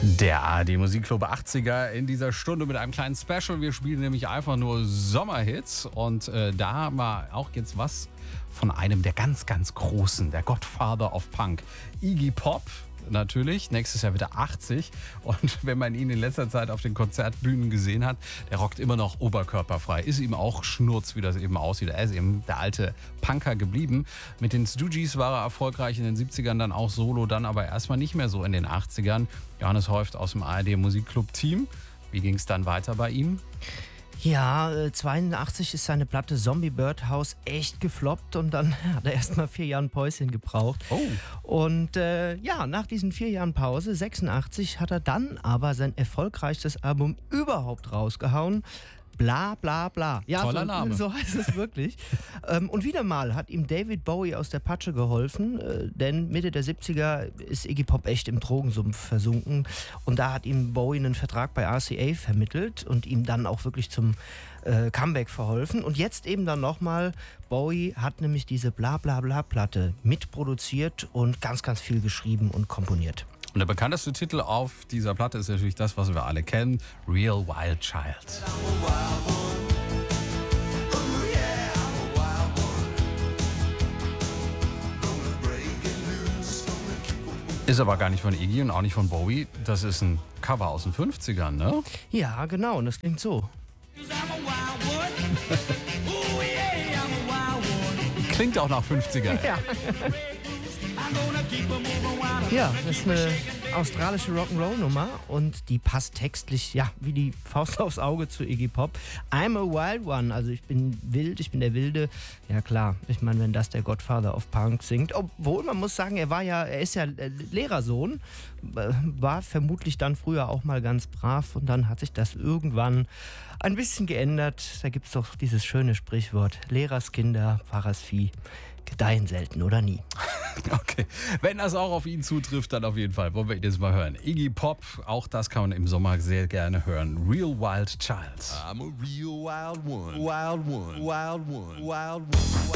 Der ARD Musikclub 80er in dieser Stunde mit einem kleinen Special. Wir spielen nämlich einfach nur Sommerhits. Und da haben wir auch jetzt was von einem der ganz, ganz Großen, der Godfather of Punk, Iggy Pop. Natürlich, nächstes Jahr wieder 80. Und wenn man ihn in letzter Zeit auf den Konzertbühnen gesehen hat, der rockt immer noch oberkörperfrei. Ist ihm auch Schnurz, wie das eben aussieht. Er ist eben der alte Punker geblieben. Mit den Stooges war er erfolgreich in den 70ern, dann auch solo, dann aber erstmal nicht mehr so in den 80ern. Johannes Häuft aus dem ARD Musikclub-Team. Wie ging es dann weiter bei ihm? Ja, 82 ist seine Platte Zombie Birdhouse echt gefloppt und dann hat er erst mal 4 Jahre ein Päuschen gebraucht. Oh. Und nach diesen 4 Jahren Pause, 86, hat er dann aber sein erfolgreichstes Album überhaupt rausgehauen. Bla bla bla. Ja, Toller Name. So heißt es wirklich. Und wieder mal hat ihm David Bowie aus der Patsche geholfen, denn Mitte der 70er ist Iggy Pop echt im Drogensumpf versunken. Und da hat ihm Bowie einen Vertrag bei RCA vermittelt und ihm dann auch wirklich zum Comeback verholfen. Und jetzt eben dann nochmal, Bowie hat nämlich diese Bla bla bla Platte mitproduziert und ganz, ganz viel geschrieben und komponiert. Und der bekannteste Titel auf dieser Platte ist natürlich das, was wir alle kennen, Real Wild Child. Ist aber gar nicht von Iggy und auch nicht von Bowie. Das ist ein Cover aus den 50ern, ne? Ja, genau, und das klingt so. Klingt auch nach 50er. Ja. Ja, das ist eine australische Rock'n'Roll-Nummer und die passt textlich, ja, wie die Faust aufs Auge zu Iggy Pop. I'm a wild one, also ich bin wild, ich bin der Wilde. Ja klar, ich meine, wenn das der Godfather of Punk singt, obwohl man muss sagen, er ist ja Lehrersohn, war vermutlich dann früher auch mal ganz brav und dann hat sich das irgendwann ein bisschen geändert. Da gibt es doch dieses schöne Sprichwort, Lehrerskinder, Pfarrersvieh, gedeihen selten oder nie. Okay, wenn das auch auf ihn zutrifft, dann auf jeden Fall. Wollen wir ihn jetzt mal hören. Iggy Pop, auch das kann man im Sommer sehr gerne hören. Real Wild Child. I'm a real wild one, wild one, wild one, wild one.